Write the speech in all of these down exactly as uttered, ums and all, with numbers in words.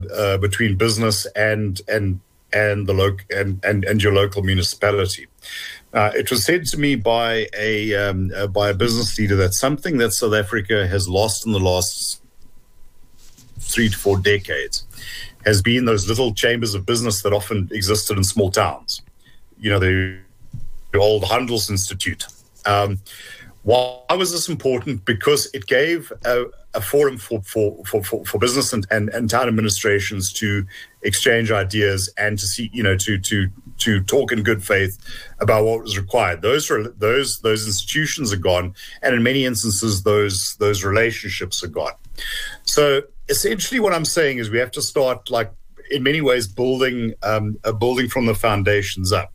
uh, between business and and and the local and, and and your local municipality. Uh, it was said to me by a um, uh, by a business leader that something that South Africa has lost in the last three to four decades has been those little chambers of business that often existed in small towns. You know, the, the old Handels Institute. Um, why was this important? Because it gave a, a forum for for, for, for, for business and, and, and town administrations to exchange ideas and to see, you know, to to to talk in good faith about what was required. Those those those institutions are gone, and in many instances, those those relationships are gone. So essentially, what I'm saying is we have to start, like, in many ways, building um, uh, building from the foundations up.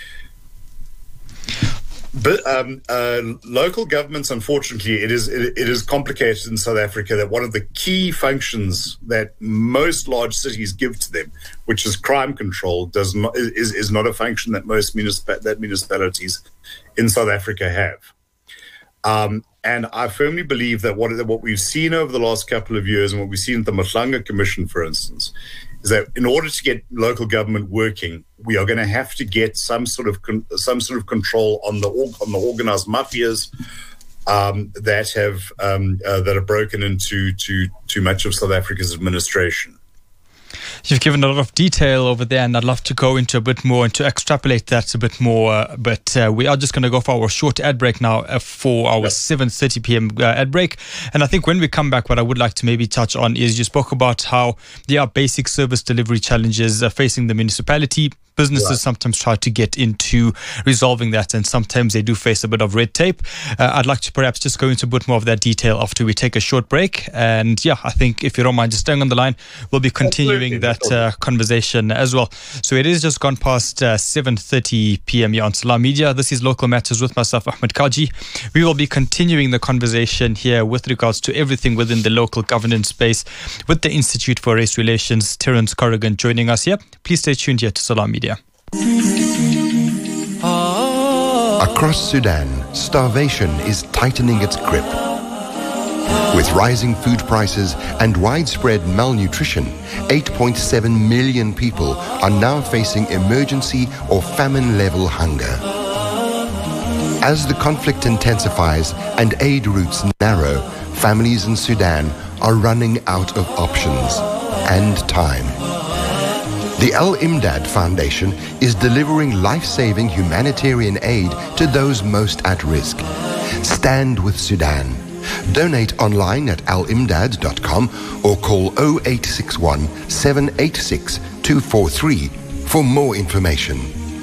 But um, uh, local governments, unfortunately, it is it, it is complicated in South Africa that one of the key functions that most large cities give to them, which is crime control, does not is, is not a function that most municip- that municipalities in South Africa have. Um, and I firmly believe that what what we've seen over the last couple of years, and what we've seen at the Matlanga Commission, for instance, is that in order to get local government working, we are going to have to get some sort of con- some sort of control on the on the organized mafias um, that have um, uh, that have broken into to too much of South Africa's administration. You've given a lot of detail over there, and I'd love to go into a bit more and to extrapolate that a bit more. Uh, but uh, we are just going to go for our short ad break now uh, for our yep. seven thirty p.m. Uh, ad break. And I think when we come back, what I would like to maybe touch on is you spoke about how there are basic service delivery challenges uh, facing the municipality. Businesses right. sometimes try to get into resolving that, and sometimes they do face a bit of red tape. Uh, I'd like to perhaps just go into a bit more of that detail after we take a short break. And yeah, I think if you don't mind just staying on the line, we'll be continuing Absolutely. that uh, conversation as well. So it is just gone past uh, seven thirty p.m. here on Salam Media. This is Local Matters with myself, Ahmed Kaji. We will be continuing the conversation here with regards to everything within the local governance space with the Institute for Race Relations. Terence Corrigan joining us here. Please stay tuned here to Salam Media. Across Sudan, starvation is tightening its grip. With rising food prices and widespread malnutrition, eight point seven million people are now facing emergency or famine-level hunger. As the conflict intensifies and aid routes narrow, families in Sudan are running out of options and time. The Al Imdad Foundation is delivering life-saving humanitarian aid to those most at risk. Stand with Sudan. Donate online at al imdad dot com or call zero eight six one, seven eight six, two four three for more information.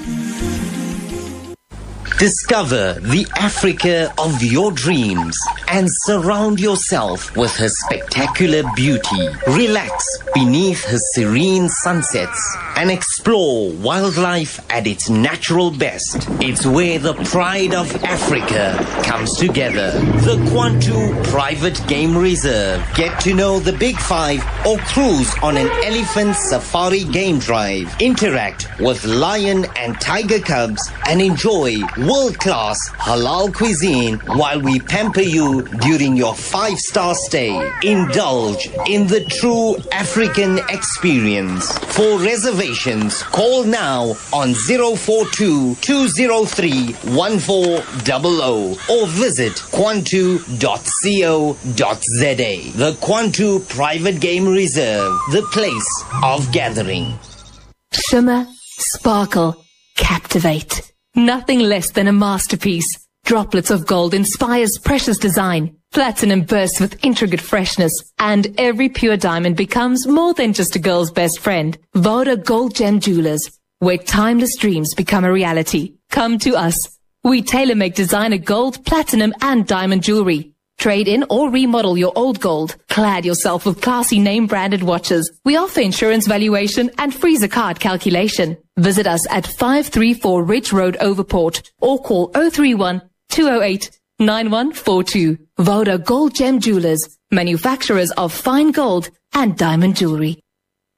Discover the Africa of your dreams and surround yourself with her spectacular beauty. Relax beneath her serene sunsets and explore wildlife at its natural best. It's where the pride of Africa comes together. The Kwantu Private Game Reserve. Get to know the Big Five or cruise on an elephant safari game drive. Interact with lion and tiger cubs and enjoy world-class halal cuisine while we pamper you during your five-star stay. Indulge in the true African experience. For reservations, call now on zero four two, two zero three, one four zero zero or visit kwantu dot co dot za. The Kwantu Private Game Reserve, the place of gathering. Shimmer, sparkle, captivate. Nothing less than a masterpiece. Droplets of gold inspires precious design. Platinum bursts with intricate freshness. And every pure diamond becomes more than just a girl's best friend. Voda Gold Gem Jewelers, where timeless dreams become a reality. Come to us. We tailor-make designer gold, platinum and diamond jewelry. Trade in or remodel your old gold. Clad yourself with classy name-branded watches. We offer insurance valuation and freezer card calculation. Visit us at five three four Ridge Road, Overport, or call zero three one, two zero eight, nine one four two. Voda Gold Gem Jewelers, manufacturers of fine gold and diamond jewelry.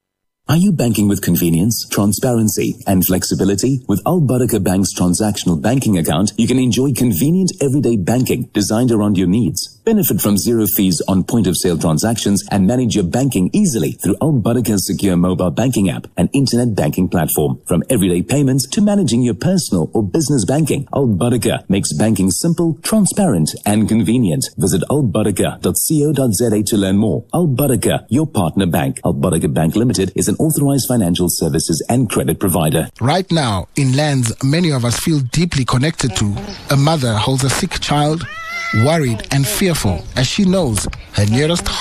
Are you banking with convenience, transparency, and flexibility? With Al Barakah Bank's transactional banking account, you can enjoy convenient everyday banking designed around your needs. Benefit from zero fees on point-of-sale transactions and manage your banking easily through Al Barakah's secure mobile banking app and internet banking platform. From everyday payments to managing your personal or business banking, Al Barakah makes banking simple, transparent, and convenient. Visit al barakah dot co dot za to learn more. Al Barakah, your partner bank. Al Barakah Bank Limited is an authorized financial services and credit provider. Right now, in lands many of us feel deeply connected to, a mother holds a sick child, worried and fearful as she knows her nearest